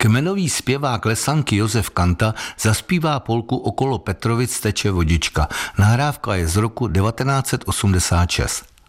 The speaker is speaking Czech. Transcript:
Kmenový zpěvák Lesanky Josef Kanta zaspívá polku Okolo Petrovic teče vodička. Nahrávka je z roku 1986.